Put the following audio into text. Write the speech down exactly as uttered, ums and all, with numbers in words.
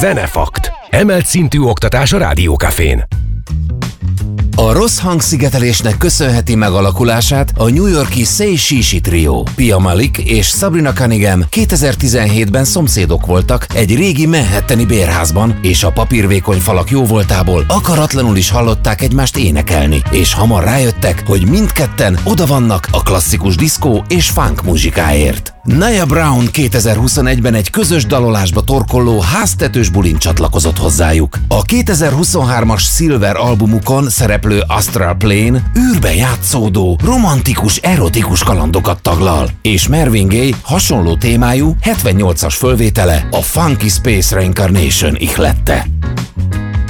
Zenefakt. Emelt szintű oktatás a Rádiókafén. A rossz hangszigetelésnek köszönheti megalakulását a New York-i Say She Trio. Pia Malik és Sabrina Cunningham kétezer-tizenhétben szomszédok voltak egy régi manhattani bérházban, és a papírvékony falak jóvoltából akaratlanul is hallották egymást énekelni, és hamar rájöttek, hogy mindketten oda vannak a klasszikus diszkó és funk muzsikáért. Nia Brown kétezer-huszonegyben egy közös dalolásba torkolló háztetős bulin csatlakozott hozzájuk. A kétezer-huszonhármas Silver albumukon szereplő Astral Plane űrben játszódó, romantikus, erotikus kalandokat taglal, és Marvin Gaye hasonló témájú hetvennyolcas fölvétele, a Funky Space Reincarnation ihlette.